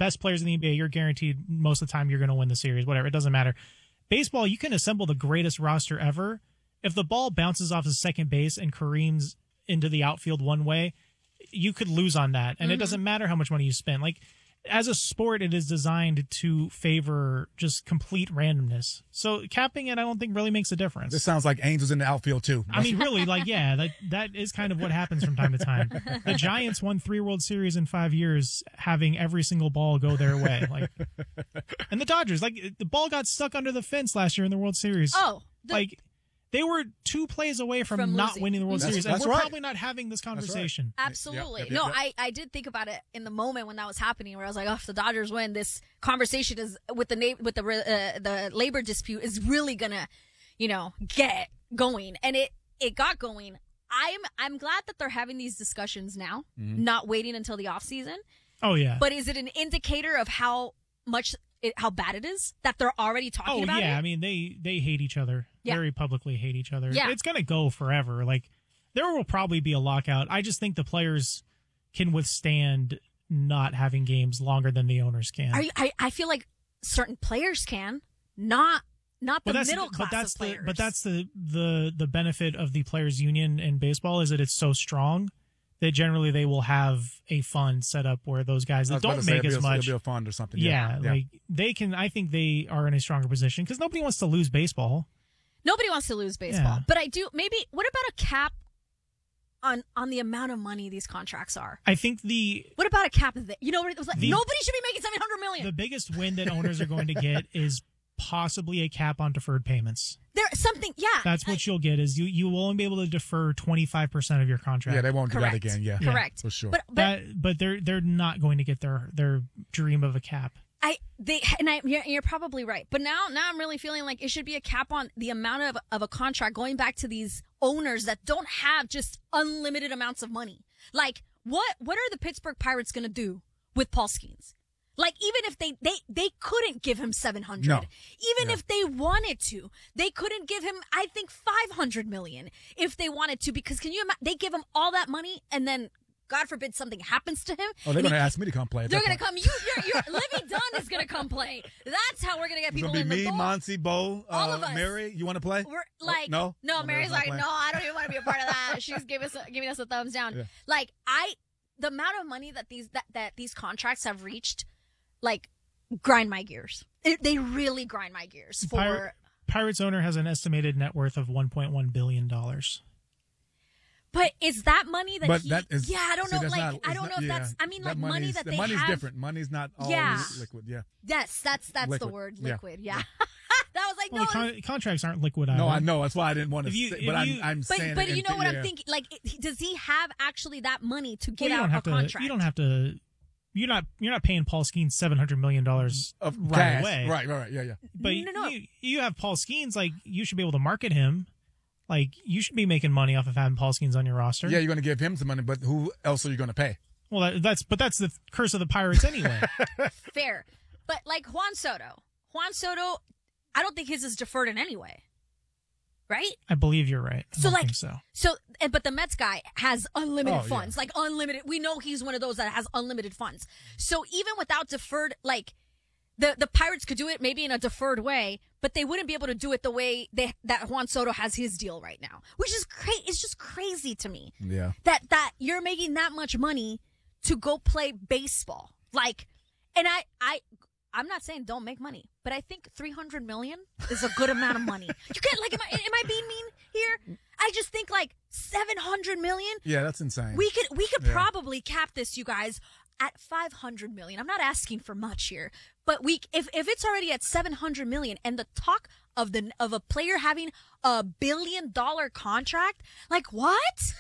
best players in the NBA, you're guaranteed most of the time you're going to win the series, whatever. It doesn't matter. Baseball, you can assemble the greatest roster ever. If the ball bounces off of second base and careens into the outfield one way, you could lose on that. And it doesn't matter how much money you spend. Like, as a sport, it is designed to favor just complete randomness. So capping it, I don't think really makes a difference. This sounds like Angels in the outfield too. I mean, really, like, yeah, that is kind of what happens from time to time. The Giants won 3 World Series in 5 years, having every single ball go their way. Like, and the Dodgers, like, the ball got stuck under the fence last year in the World Series. Like, they were 2 plays away from not winning the World Series, and we're probably not having this conversation. Right. Absolutely. No, I did think about it in the moment when that was happening, where I was like, oh, if the Dodgers win, this conversation is with the labor dispute is really gonna, get going, and it got going. I'm glad that they're having these discussions now, not waiting until the off season. Oh yeah. But is it an indicator of how bad it is that they're already talking about it? Oh yeah, I mean they hate each other. Yeah. Very publicly hate each other. Yeah. It's going to go forever. Like, there will probably be a lockout. I just think the players can withstand not having games longer than the owners can. I feel like certain players can, not the middle class of players. But that's the benefit of the players union in baseball, is that it's so strong that generally they will have a fund set up where those guys that don't make as much. It'll be a fund or something. Yeah, like they can. I think they are in a stronger position because nobody wants to lose baseball. Nobody wants to lose baseball. But I do. Maybe, what about a cap on the amount of money these contracts are? I think what about a cap? It was like, nobody should be making $700 million. The biggest win that owners are going to get is possibly a cap on deferred payments. There's something, yeah. That's what you'll get, is you will only be able to defer 25% of your contract. Yeah, they won't do that again. Yeah, correct, for sure. But they're not going to get their dream of a cap. You're probably right. But now I'm really feeling like it should be a cap on the amount of a contract, going back to these owners that don't have just unlimited amounts of money. Like, what are the Pittsburgh Pirates going to do with Paul Skeens? Like, even if they couldn't give him $700, even if they wanted to, they couldn't give him, I think, $500 million if they wanted to, because can you imagine, they give him all that money and then, God forbid, something happens to him. Oh, they're going to ask me to come play. They're going to come. Livy Dunn is going to come play. That's how we're going to get people in the door. Monty, Bo, all of us. Mary, you want to play? We're like, no, Mary's like, no, I don't even want to be a part of that. She's giving us a thumbs down. Yeah. Like, the amount of money that these contracts have reached, like, grind my gears. They really grind my gears. Pirates owner has an estimated net worth of $1.1 billion. But is that money that I don't know. I don't know if that's. I mean, like, money that they have. Money's different. Money's not all liquid. Yeah. Yes, that's the word. Liquid. Yeah. That was like, no. The contracts aren't liquid either. No, I know. That's why I didn't want to say. But I'm saying. But you know what I'm thinking? Like, does he have actually that money to get out a contract? You don't have to. You're not paying Paul Skeens $700 million of right cash. away. Right. Yeah. But no. You have Paul Skeens. Like, you should be able to market him. Like, you should be making money off of having Paul Skeens on your roster. Yeah, you're going to give him some money, but who else are you going to pay? Well, that's the curse of the Pirates anyway. Fair. But like Juan Soto, I don't think his is deferred in any way. Right? I believe you're right. But the Mets guy has unlimited funds, like unlimited. We know he's one of those that has unlimited funds. So even without deferred, like, the Pirates could do it maybe in a deferred way, but they wouldn't be able to do it the way that Juan Soto has his deal right now, which is crazy. It's just crazy to me. Yeah. That you're making that much money to go play baseball. Like, and I'm not saying don't make money, but I think $300 million is a good amount of money. You can't, like, am I being mean here? I just think like $700 million. Yeah, that's insane. We could probably cap this, you guys, at $500 million. I'm not asking for much here, but if it's already at $700 million, and the talk of a player having a $1 billion contract, like, what?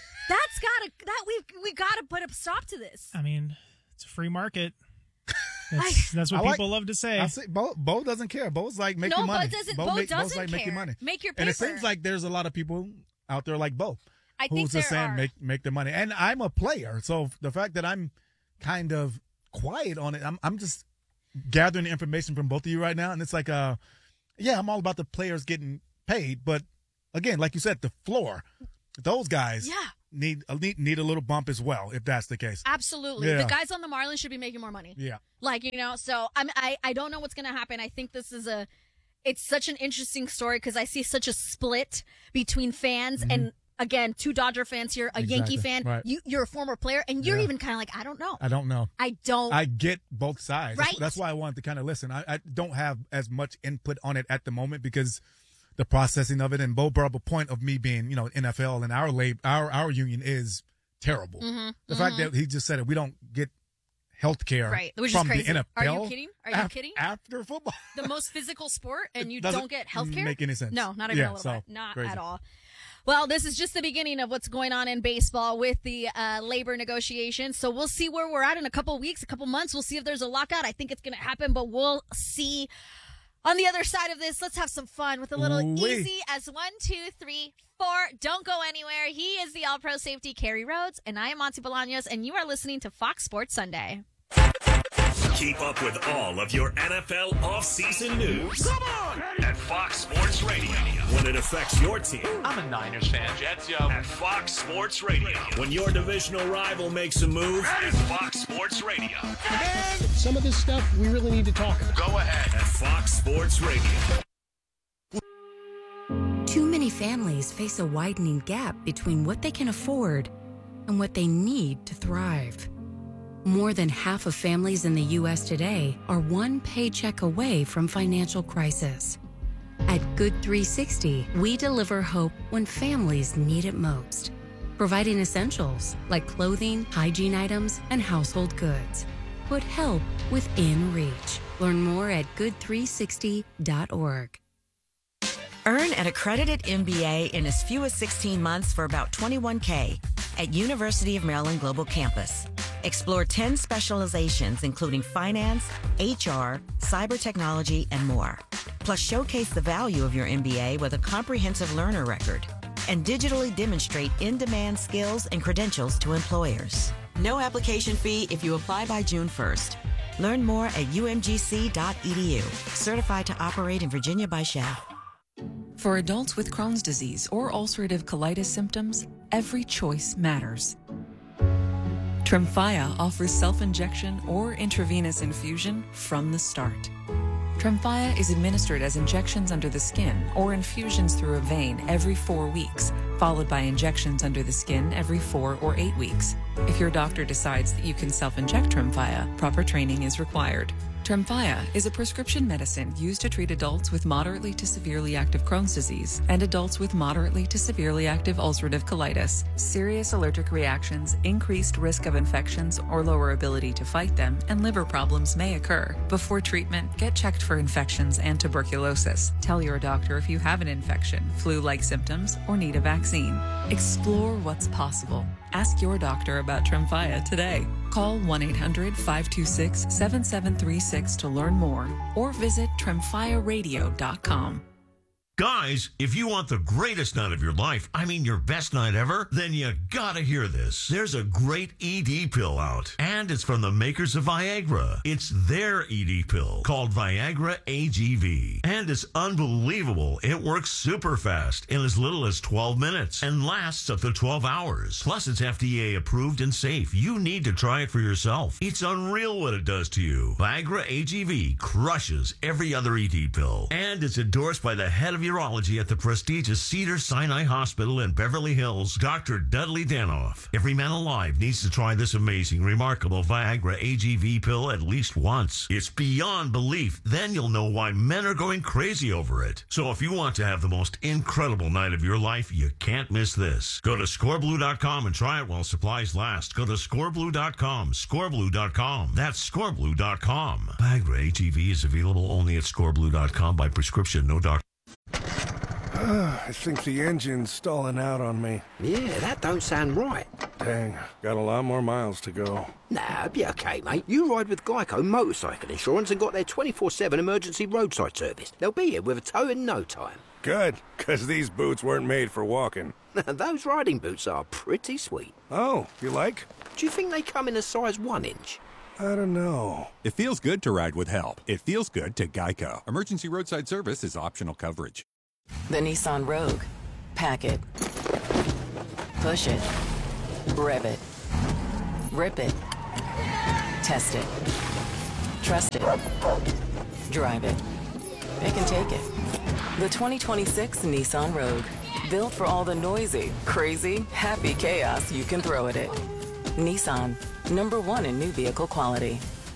We gotta put a stop to this. I mean, it's a free market. That's what people love to say. Bo doesn't care. Bo's like, make your money. Bo doesn't care. Make your money. Make your paper. And it seems like there's a lot of people out there like Bo, I think who's just saying make the money. And I'm a player, so the fact that I'm kind of quiet on it, I'm just gathering the information from both of you right now, and it's like, I'm all about the players getting paid, but again, like you said, the floor, those guys, need a little bump as well, if that's the case. Absolutely. Yeah. The guys on the Marlins should be making more money. Yeah. Like, so I don't know what's going to happen. I think this is it's such an interesting story because I see such a split between fans and, again, 2 Dodger fans here, a Yankee fan. Right. You're a former player, and you're even kind of like, I don't know. I don't know. I get both sides. Right. That's why I wanted to kind of listen. I don't have as much input on it at the moment because the processing of it, and Bo brought up a point of me being, NFL and our union is terrible. The fact that he just said it, we don't get health care which from is crazy. the NFL. Are you kidding? Are you kidding? After football. The most physical sport, and you don't get health care? Make any sense. No, not even a little bit. Not crazy. at all. Well, this is just the beginning of what's going on in baseball with the labor negotiations. So we'll see where we're at in a couple weeks, a couple months. We'll see if there's a lockout. I think it's going to happen, but we'll see. On the other side of this, let's have some fun with a little easy as 1, 2, 3, 4. Don't go anywhere. He is the All-Pro Safety, Kerry Rhodes, and I am Monty Bolaños, and you are listening to Fox Sports Sunday. Keep up with all of your NFL offseason news. Come on! At Fox Sports Radio. When it affects your team. I'm a Niners fan. Jets, yo. At Fox Sports Radio. When your divisional rival makes a move. At Fox Sports Radio. And some of this stuff we really need to talk about. Go ahead. At Fox Sports Radio. Too many families face a widening gap between what they can afford and what they need to thrive. More than half of families in the U.S. today are one paycheck away from financial crisis. At Good 360, we deliver hope when families need it most, providing essentials like clothing, hygiene items, and household goods. Put help within reach. Learn more at good360.org. Earn an accredited MBA in as few as 16 months for about $21K at University of Maryland Global Campus. Explore 10 specializations, including finance, HR, cyber technology, and more. Plus, showcase the value of your MBA with a comprehensive learner record and digitally demonstrate in-demand skills and credentials to employers. No application fee if you apply by June 1st. Learn more at umgc.edu. Certified to operate in Virginia by SCHEV. For adults with Crohn's disease or ulcerative colitis symptoms, every choice matters. Tremfya offers self-injection or intravenous infusion from the start. Tremfya is administered as injections under the skin or infusions through a vein every 4 weeks, followed by injections under the skin every 4 or 8 weeks. If your doctor decides that you can self-inject Tremfya, proper training is required. Tremfya is a prescription medicine used to treat adults with moderately to severely active Crohn's disease and adults with moderately to severely active ulcerative colitis. Serious allergic reactions, increased risk of infections or lower ability to fight them, and liver problems may occur. Before treatment, get checked for infections and tuberculosis. Tell your doctor if you have an infection, flu-like symptoms, or need a vaccine. Explore what's possible. Ask your doctor about Tremfya today. Call 1-800-526-7736 to learn more or visit tremfyaradio.com. Guys, if you want the greatest night of your life, I mean your best night ever, then you gotta hear this. There's a great ED pill out, and it's from the makers of Viagra. It's their ED pill called Viagra AGV, and it's unbelievable. It works super fast in as little as 12 minutes and lasts up to 12 hours. Plus, it's FDA approved and safe. You need to try it for yourself. It's unreal what it does to you. Viagra AGV crushes every other ED pill, and it's endorsed by the head of urology at the prestigious Cedars-Sinai Hospital in Beverly Hills, Dr. Dudley Danoff. Every man alive needs to try this amazing, remarkable Viagra AGV pill at least once. It's beyond belief. Then you'll know why men are going crazy over it. So if you want to have the most incredible night of your life, you can't miss this. Go to scoreblue.com and try it while supplies last. Go to scoreblue.com, scoreblue.com. That's scoreblue.com. Viagra AGV is available only at scoreblue.com by prescription, no doctor. I think the engine's stalling out on me. Yeah, that don't sound right. Dang, got a lot more miles to go. Nah, it'll be okay, mate. You ride with Geico Motorcycle Insurance and got their 24/7 emergency roadside service. They'll be here with a tow in no time. Good, because these boots weren't made for walking. Those riding boots are pretty sweet. Oh, you like? Do you think they come in a size 1 inch? I don't know. It feels good to ride with help. It feels good to Geico. Emergency roadside service is optional coverage. The Nissan Rogue. Pack it. Push it. Rev it. Rip it. Test it. Trust it. Drive it. It can take it. The 2026 Nissan Rogue. Built for all the noisy, crazy, happy chaos you can throw at it. Nissan. #1 in new vehicle quality.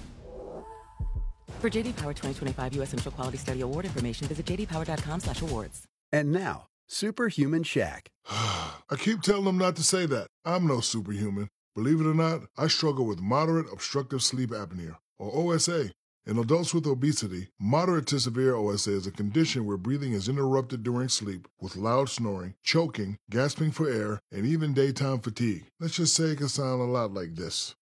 For JD Power 2025 U.S. Central Quality Study Award information, visit jdpower.com/awards. And now, Superhuman Shaq. I keep telling them not to say that. I'm no superhuman. Believe it or not, I struggle with moderate obstructive sleep apnea, or OSA. In adults with obesity, moderate to severe OSA is a condition where breathing is interrupted during sleep with loud snoring, choking, gasping for air, and even daytime fatigue. Let's just say it can sound a lot like this.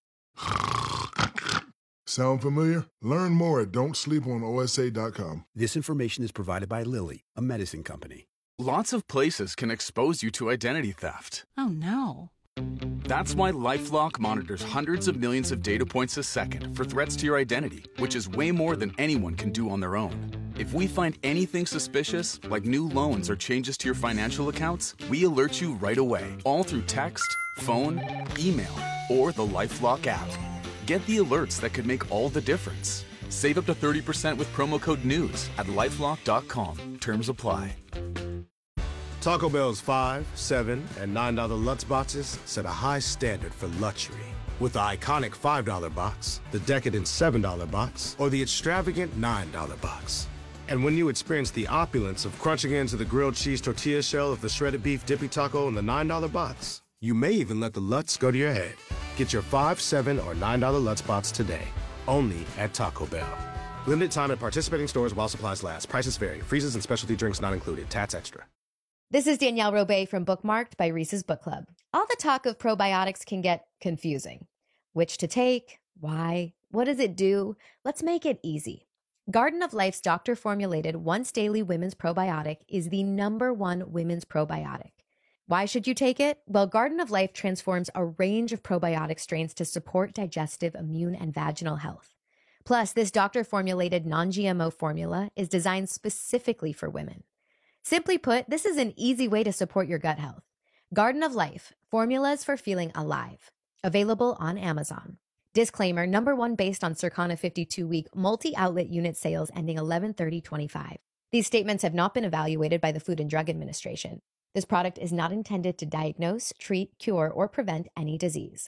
Sound familiar? Learn more at don'tsleeponosa.com. This information is provided by Lilly, a medicine company. Lots of places can expose you to identity theft. Oh, no. That's why LifeLock monitors hundreds of millions of data points a second for threats to your identity, which is way more than anyone can do on their own. If we find anything suspicious, like new loans or changes to your financial accounts, we alert you right away, all through text, phone, email, or the LifeLock app. Get the alerts that could make all the difference. Save up to 30% with promo code NEWS at LifeLock.com. Terms apply. Taco Bell's $5, $7, and $9 Lutz boxes set a high standard for luxury. With the iconic $5 box, the decadent $7 box, or the extravagant $9 box. And when you experience the opulence of crunching into the grilled cheese tortilla shell of the shredded beef dippy taco in the $9 box, you may even let the Lutz go to your head. Get your $5, $7, or $9 Lutz box today, only at Taco Bell. Limited time at participating stores while supplies last. Prices vary. Freezes and specialty drinks not included. Tats extra. This is Danielle Robay from Bookmarked by Reese's Book Club. All the talk of probiotics can get confusing. Which to take? Why? What does it do? Let's make it easy. Garden of Life's doctor-formulated once-daily women's probiotic is the #1 women's probiotic. Why should you take it? Well, Garden of Life transforms a range of probiotic strains to support digestive, immune, and vaginal health. Plus, this doctor-formulated non-GMO formula is designed specifically for women. Simply put, this is an easy way to support your gut health. Garden of Life, formulas for feeling alive. Available on Amazon. Disclaimer, #1 based on Circana 52-week multi-outlet unit sales ending 11/30/25. These statements have not been evaluated by the Food and Drug Administration. This product is not intended to diagnose, treat, cure, or prevent any disease.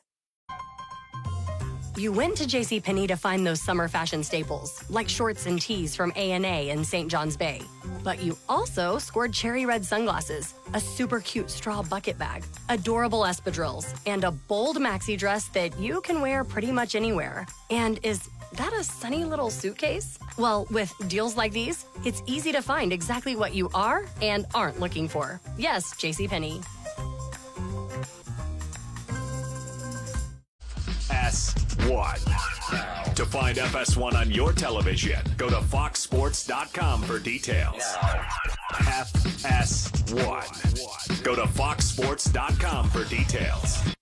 You went to JCPenney to find those summer fashion staples, like shorts and tees from A&A in St. John's Bay. But you also scored cherry red sunglasses, a super cute straw bucket bag, adorable espadrilles, and a bold maxi dress that you can wear pretty much anywhere. And is that a sunny little suitcase? Well, with deals like these, it's easy to find exactly what you are and aren't looking for. Yes, JCPenney. FS1. To find FS1 on your television, go to foxsports.com for details. FS1. Go to foxsports.com for details.